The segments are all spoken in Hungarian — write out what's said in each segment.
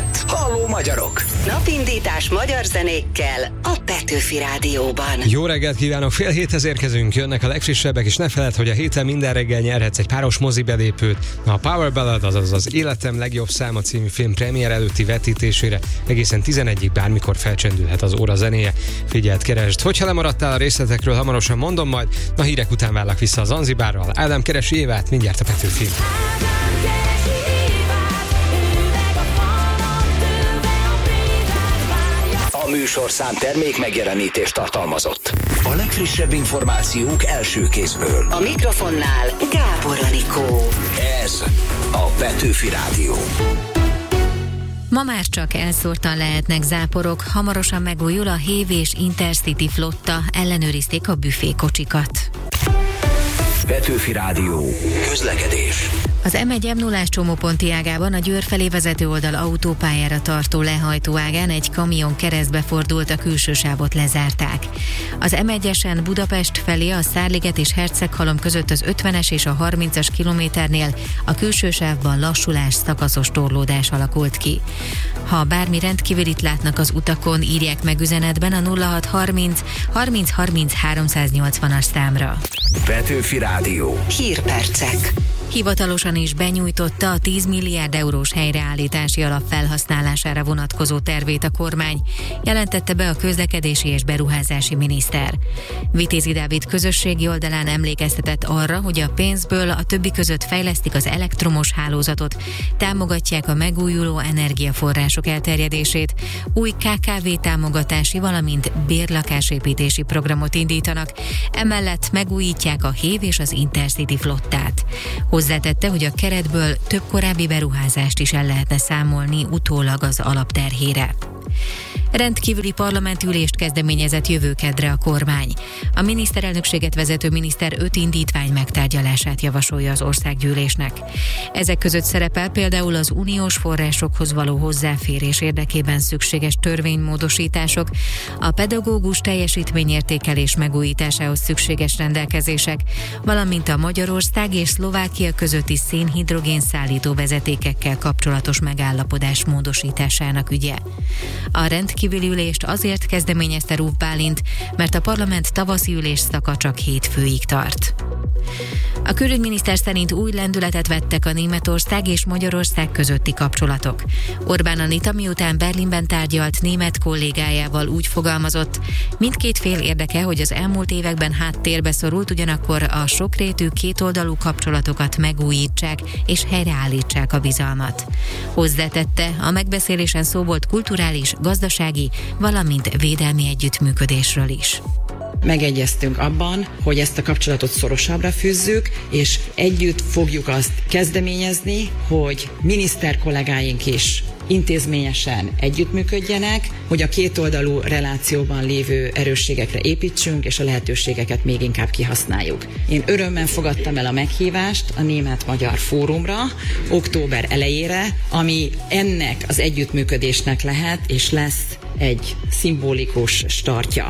helyett. Halló magyarok! Napindítás magyar zenékkel a Petőfi Rádióban. Jó reggelt kívánok, 6:30 érkezünk, jönnek a legfrissebbek, és ne feledd, hogy a héten minden reggel nyerhetsz egy páros mozibelépőt. A Power Ballad, azaz az Életem legjobb száma című film premier előtti vetítésére egészen 11-ig bármikor felcsendülhet az óra zenéje. Figyeld, keresd! Hogyha lemaradtál a részletekről, hamarosan mondom majd, a hírek után válnak vissza a Zanzibárral. Ádám keresi Évát, mindjárt a Petőfi. A műsorszám termék megjelenítést tartalmazott. A legfrissebb információk első kézből. A mikrofonnál Gábor Anikó. Ez a Petőfi Rádió. Ma már csak elszórtan lehetnek záporok, hamarosan megújul a Hév és Intercity flotta, ellenőrizték a büfékocsikat. Petőfi Rádió. Közlekedés. Az M1-M0-ás csomóponti ágában a Győr felé vezető oldal autópályára tartó lehajtó ágán egy kamion keresztbe fordult, a külső sávot lezárták. Az M1-esen Budapest felé a Szárliget és Herceghalom között az 50-es és a 30-as kilométernél a külső sávban lassulás, szakaszos torlódás alakult ki. Ha bármi rendkívülit látnak az utakon, írják meg üzenetben a 0630 30 30 380-as számra. Petőfi Rádió. Hírpercek. Hivatalosan is benyújtotta a 10 milliárd eurós helyreállítási alap felhasználására vonatkozó tervét a kormány, jelentette be a közlekedési és beruházási miniszter. Vitézi Dávid közösségi oldalán emlékeztetett arra, hogy a pénzből a többi között fejlesztik az elektromos hálózatot, támogatják a megújuló energiaforrások elterjedését, új KKV támogatási, valamint bérlakásépítési programot indítanak, emellett megújítják a Hév és az Intercity flottát. Hozzátette, hogy a keretből több korábbi beruházást is el lehetne számolni utólag az alapterhére. Rendkívüli parlamentülést kezdeményezett jövő keddre a kormány. A miniszterelnökséget vezető miniszter 5 indítvány megtárgyalását javasolja az országgyűlésnek. Ezek között szerepel például az uniós forrásokhoz való hozzáférés érdekében szükséges törvénymódosítások, a pedagógus teljesítményértékelés megújításához szükséges rendelkezések, valamint a Magyarország és Szlovákia közötti szénhidrogén szállító vezetékekkel kapcsolatos megállapodás módosításának ügye. A rendkívüli ülést azért kezdeményezte Ruf Bálint, mert a parlament tavaszi ülésszaka csak hétfőig tart. A külügyminiszter szerint új lendületet vettek a Németország és Magyarország közötti kapcsolatok. Orbán Anita miután Berlinben tárgyalt német kollégájával úgy fogalmazott, mindkét fél érdeke, hogy az elmúlt években háttérbe szorult, ugyanakkor a sokrétű kétoldalú kapcsolatokat megújítsák és helyreállítsák a bizalmat. Hozzátette, a megbeszélésen szó volt kulturális, gazdasági, valamint védelmi együttműködésről is. Megegyeztünk abban, hogy ezt a kapcsolatot szorosabbra fűzzük, és együtt fogjuk azt kezdeményezni, hogy miniszter kollégáink is intézményesen együttműködjenek, hogy a kétoldalú relációban lévő erősségekre építsünk, és a lehetőségeket még inkább kihasználjuk. Én örömmel fogadtam el a meghívást a Német-Magyar Fórumra október elejére, ami ennek az együttműködésnek lehet és lesz egy szimbolikus startja.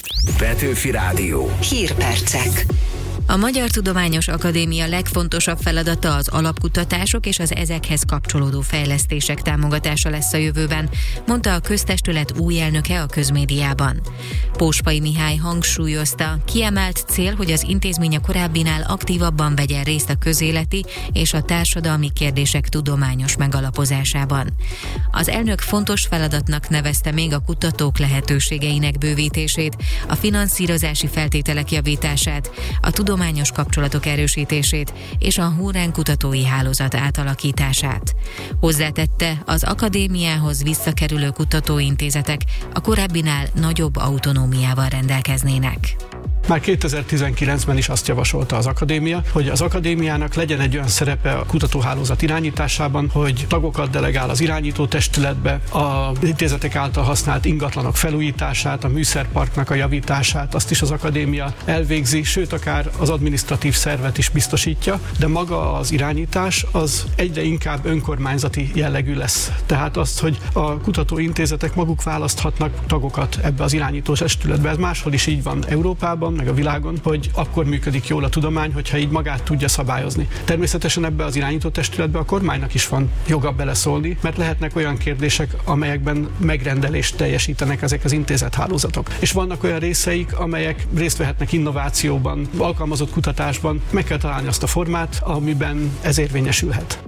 Petőfi Rádió. Hírpercek. A Magyar Tudományos Akadémia legfontosabb feladata az alapkutatások és az ezekhez kapcsolódó fejlesztések támogatása lesz a jövőben, mondta a köztestület új elnöke a közmédiában. Póspai Mihály hangsúlyozta, kiemelt cél, hogy az intézmény a korábbinál aktívabban vegyen részt a közéleti és a társadalmi kérdések tudományos megalapozásában. Az elnök fontos feladatnak nevezte még a kutatók lehetőségeinek bővítését, a finanszírozási feltételek javítását, a tudományos kapcsolatok erősítését és a Hurrán kutatói hálózat átalakítását. Hozzátette, az akadémiához visszakerülő kutatóintézetek a korábbinál nagyobb autonómiával rendelkeznének. Már 2019-ben is azt javasolta az akadémia, hogy az akadémiának legyen egy olyan szerepe a kutatóhálózat irányításában, hogy tagokat delegál az irányító testületbe, az intézetek által használt ingatlanok felújítását, a műszerparknak a javítását, azt is az akadémia elvégzi, sőt akár az adminisztratív szervet is biztosítja, de maga az irányítás az egyre inkább önkormányzati jellegű lesz. Tehát azt, hogy a kutatóintézetek maguk választhatnak tagokat ebbe az irányító testületbe, ez máshol is így van Európában, Földön, meg a világon, hogy akkor működik jól a tudomány, hogyha így magát tudja szabályozni. Természetesen ebbe az irányító testületbe a kormánynak is van joga beleszólni, mert lehetnek olyan kérdések, amelyekben megrendelést teljesítenek ezek az intézethálózatok. És vannak olyan részeik, amelyek részt vehetnek innovációban, alkalmazott kutatásban. Meg kell találni azt a formát, amiben ez érvényesülhet.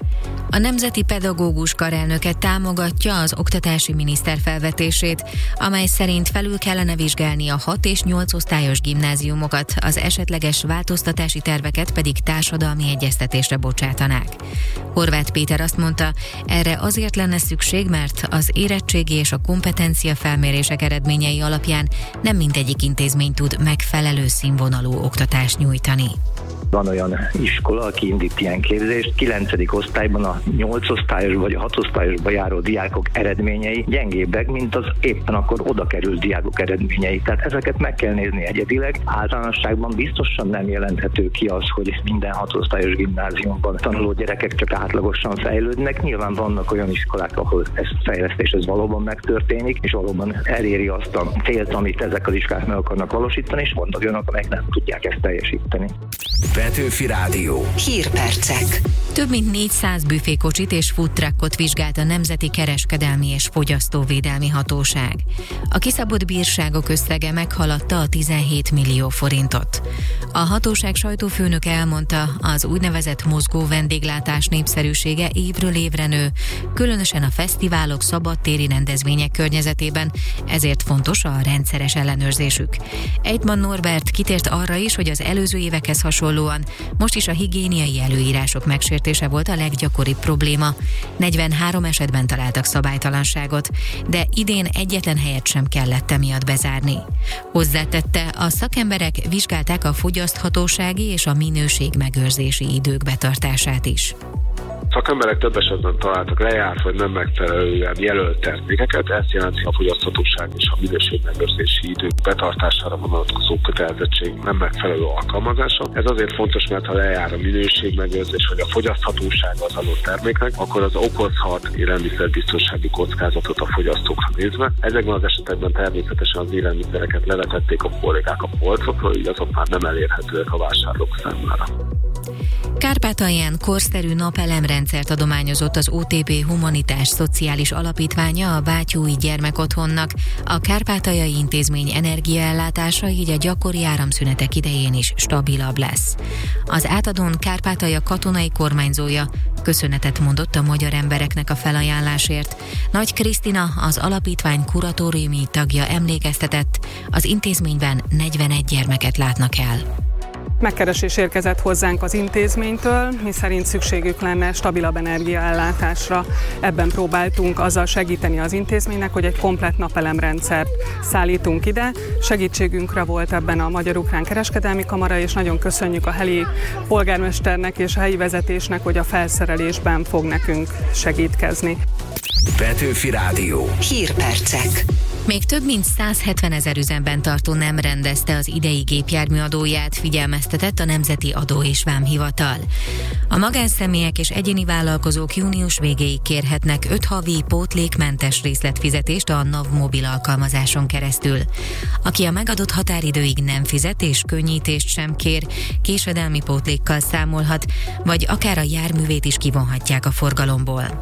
A Nemzeti Pedagógus Karelnöke támogatja az oktatási miniszter felvetését, amely szerint felül kellene vizsgálni a 6 és 8 osztályos gimnáziumokat, az esetleges változtatási terveket pedig társadalmi egyeztetésre bocsátanák. Horváth Péter azt mondta, erre azért lenne szükség, mert az érettségi és a kompetencia felmérések eredményei alapján nem mindegyik intézmény tud megfelelő színvonalú oktatást nyújtani. Van olyan iskola, aki indít ilyen képzést, 9. osztályban a 8 osztályos vagy a 6 osztályosba járó diákok eredményei gyengébbek, mint az éppen akkor oda került diákok eredményei. Tehát ezeket meg kell nézni egyedileg. Általánosságban biztosan nem jelenthető ki az, hogy minden 6 osztályos gimnáziumban tanuló gyerekek csak átlagosan fejlődnek. Nyilván vannak olyan iskolák, ahol ez a fejlesztés ez valóban megtörténik, és valóban eléri azt a célt, amit ezek az iskolák meg akarnak valósítani, és vannak olyanok, amelyek nem tudják ezt teljesíteni. Petőfi Rádió. Hírpercek. Több mint 400 büfékocsit és food truckot vizsgált a Nemzeti Kereskedelmi és Fogyasztóvédelmi Hatóság. A kiszabott bírságok összege meghaladta a 17 millió forintot. A hatóság sajtófőnöke elmondta, az úgynevezett mozgó vendéglátás népszerűsége évről évre nő, különösen a fesztiválok, szabadtéri rendezvények környezetében, ezért fontos a rendszeres ellenőrzésük. Ejtman Norbert kitért arra is, hogy az előző évekhez hasonlóan most is a higiéniai előírások megsértése volt a leggyakoribb probléma. 43 esetben találtak szabálytalanságot, de idén egyetlen helyet sem kellett emiatt bezárni. Hozzátette, a szakemberek vizsgálták a fogyaszthatósági és a minőségmegőrzési idők betartását is. Szakemberek több esetben találtak lejárt vagy nem megfelelően jelölt termékeket, ezt jelenti a fogyaszthatóság és a minőségmegőrzési idők betartására vonatkozó kötelezettség nem megfelelő alkalmazása. Ez azért fontos, mert ha lejár a minőségmegőrzés vagy a fogyaszthatóság az adott terméknek, akkor az okozhat élelmiszerbiztonsági kockázatot a fogyasztókra nézve. Ezekben az esetekben természetesen az élelmiszereket levetették a kollégák a polcokról, így azok már nem elérhetőek a vásárlók számára. Kárpátalján korszerű napelemrendszert adományozott az OTP Humanitás Szociális Alapítványa a Bátyúi Gyermekotthonnak. A kárpátaljai intézmény energiaellátása így a gyakori áramszünetek idején is stabilabb lesz. Az átadón Kárpátalja katonai kormányzója köszönetet mondott a magyar embereknek a felajánlásért. Nagy Krisztina, az alapítvány kuratóriumi tagja emlékeztetett, az intézményben 41 gyermeket látnak el. Megkeresés érkezett hozzánk az intézménytől, miszerint szükségük lenne stabilabb energiaellátásra. Ebben próbáltunk azzal segíteni az intézménynek, hogy egy komplett napelemrendszert szállítunk ide. Segítségünkre volt ebben a Magyar-Ukrán Kereskedelmi Kamara, és nagyon köszönjük a helyi polgármesternek és a helyi vezetésnek, hogy a felszerelésben fog nekünk segítkezni. Petőfi Rádió. Hírpercek. Még több mint 170 000 üzemben tartó nem rendezte az idei gépjárműadóját, figyelmeztetett a Nemzeti Adó és Vámhivatal. A magánszemélyek és egyéni vállalkozók június végéig kérhetnek 5 havi pótlékmentes részletfizetést a NAV mobil alkalmazáson keresztül. Aki a megadott határidőig nem fizet és könnyítést sem kér, késedelmi pótlékkal számolhat, vagy akár a járművét is kivonhatják a forgalomból.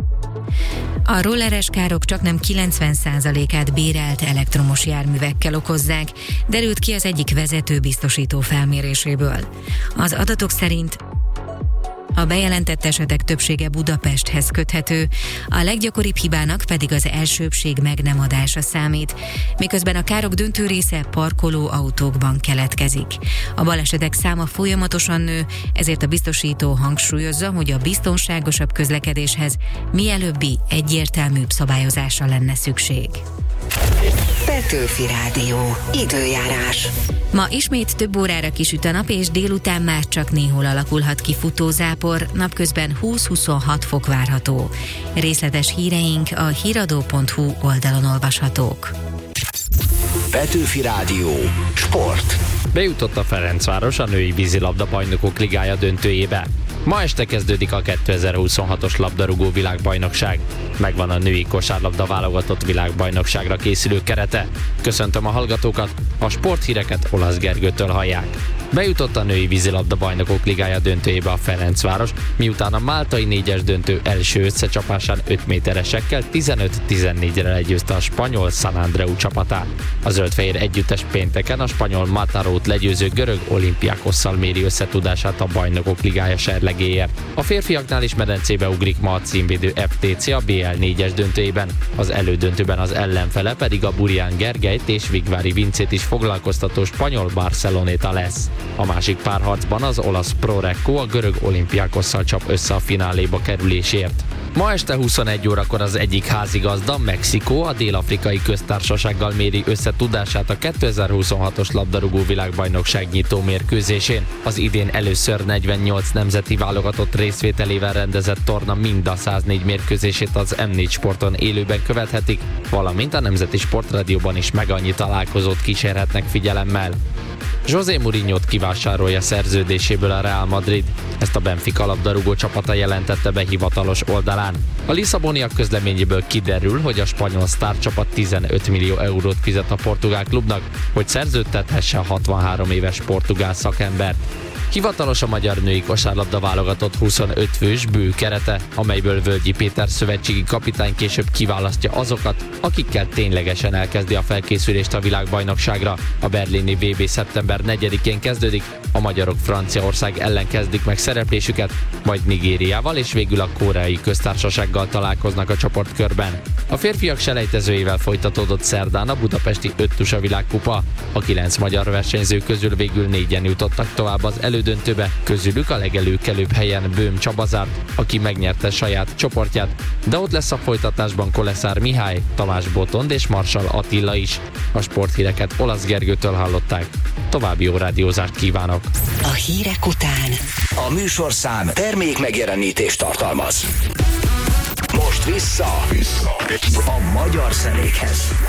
A rolleres károk csaknem 90%-át bérelt elektromos járművekkel okozzák, derült ki az egyik vezető biztosító felméréséből. Az adatok szerint a bejelentett esetek többsége Budapesthez köthető, a leggyakoribb hibának pedig az elsőbbség meg nem adása számít, miközben a károk döntő része parkoló autókban keletkezik. A balesetek száma folyamatosan nő, ezért a biztosító hangsúlyozza, hogy a biztonságosabb közlekedéshez mielőbbi egyértelműbb szabályozásra lenne szükség. Petőfi Rádió. Időjárás. Ma ismét több órára kisüt a nap, és délután már csak néhol alakulhat ki futózápor, napközben 20-26 fok várható. Részletes híreink a hiradó.hu oldalon olvashatók. Petőfi Rádió. Sport. Bejutott a Ferencváros a női vízilabda bajnokok ligája döntőjébe. Ma este kezdődik a 2026-os labdarúgó világbajnokság. Megvan a női kosárlabda válogatott világbajnokságra készülő kerete. Köszöntöm a hallgatókat, a sporthíreket Olasz Gergőtől hallják. Bejutott a női vízilabda bajnokok ligája döntőjébe a Ferencváros, miután a máltai 4-es döntő első összecsapásán 5 méteresekkel 15-14-re legyőzte a spanyol San Andreu csapatát. A zöldfehér együttes pénteken a spanyol Matarót legyőző görög Olympiakosszal méri összetudását a bajnokok ligája serlegéért. A férfiaknál is medencébe ugrik ma a címvédő FTC a BL 4-es döntőjében. Az elődöntőben az ellenfele pedig a Burián Gergelyt és Vigvári Vincét is foglalkoztató spanyol Barceloneta lesz. A másik párharcban az olasz Pro Recco a görög Olympiakosszal csap össze a fináléba kerülésért. Ma este 21 órakor az egyik házigazda, Mexikó, a Dél-Afrikai Köztársasággal méri összetudását a 2026-os labdarúgó világbajnokság nyitó mérkőzésén. Az idén először 48 nemzeti válogatott részvételével rendezett torna mind a 104 mérkőzését az M4 Sporton élőben követhetik, valamint a Nemzeti Sportrádióban is meg annyi találkozót kísérhetnek figyelemmel. José Mourinhót kivásárolja szerződéséből a Real Madrid. Ezt a Benfica labdarúgó csapata jelentette be hivatalos oldalán. A lisszaboniak közleményéből kiderül, hogy a spanyol sztárcsapat 15 millió eurót fizet a portugál klubnak, hogy szerződtethesse a 63 éves portugál szakembert. Hivatalos a magyar női kosárlabda válogatott 25 fős bő kerete, amelyből Völgyi Péter szövetségi kapitány később kiválasztja azokat, akikkel ténylegesen elkezdi a felkészülést a világbajnokságra. A berlini VB szeptember 4-én kezdődik, a magyarok Franciaország ellen kezdik meg szereplésüket, majd Nigériával és végül a Koreai Köztársasággal találkoznak a csoportkörben. A férfiak selejtezőjével folytatódott szerdán a budapesti 5-tusa világkupa. A 9 magyar versenyző közül végül 4-en jutottak tovább az elődöntőbe, közülük a legelőkelőbb helyen Böhm Csaba zárt, aki megnyerte saját csoportját, de ott lesz a folytatásban Koleszár Mihály, Tamás Botond és Marsal Attila is. A sporthíreket Olasz Gergőtől hallották. További jó rádiózást kívánok! A hírek után A műsorszám termék megjelenítést tartalmaz. Most vissza a magyar zenékhez.